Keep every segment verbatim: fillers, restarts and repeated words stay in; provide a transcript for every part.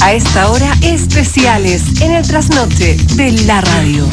A esta hora, especiales en el trasnoche de la radio.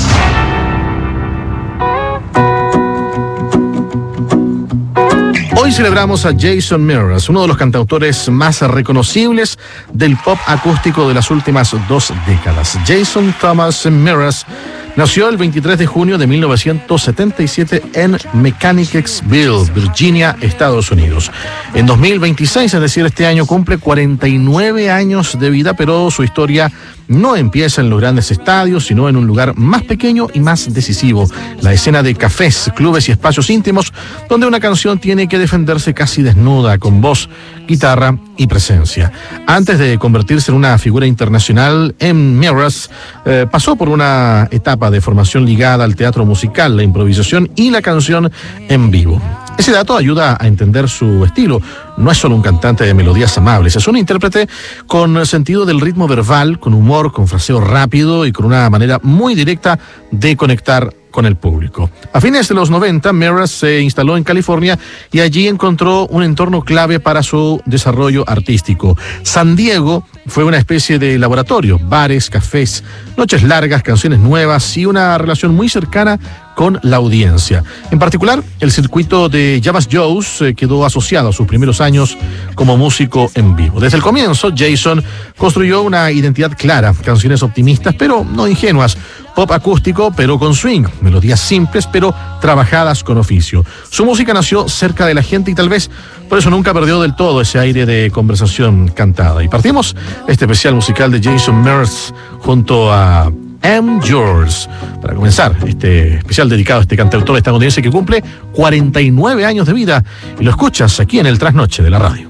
Hoy celebramos a Jason Mraz, uno de los cantautores más reconocibles del pop acústico de las últimas dos décadas. Jason Thomas Mraz nació el veintitrés de junio de mil novecientos setenta y siete en Mechanicsville, Virginia, Estados Unidos. En dos mil veintiséis, es decir, este año, cumple cuarenta y nueve años de vida, pero su historia no empieza en los grandes estadios, sino en un lugar más pequeño y más decisivo, la escena de cafés, clubes y espacios íntimos, donde una canción tiene que defenderse casi desnuda, con voz, guitarra y presencia. Antes de convertirse en una figura internacional, M. Mraz eh, pasó por una etapa de formación ligada al teatro musical, la improvisación y la canción en vivo. Ese dato ayuda a entender su estilo. No es solo un cantante de melodías amables, es un intérprete con sentido del ritmo verbal, con humor, con fraseo rápido y con una manera muy directa de conectar con el público. A fines de los noventa, Mraz se instaló en California y allí encontró un entorno clave para su desarrollo artístico. San Diego fue una especie de laboratorio: bares, cafés, noches largas, canciones nuevas y una relación muy cercana con la audiencia. En particular, el circuito de Jabba Joe's eh, quedó asociado a sus primeros años como músico en vivo. Desde el comienzo, Jason construyó una identidad clara, canciones optimistas pero no ingenuas, pop acústico pero con swing, melodías simples pero trabajadas con oficio. Su música nació cerca de la gente y tal vez por eso nunca perdió del todo ese aire de conversación cantada. Y partimos este especial musical de Jason Mraz junto a I'm Yours, para comenzar este especial dedicado a este cantautor estadounidense que cumple cuarenta y nueve años de vida, y lo escuchas aquí en el Trasnoche de la radio.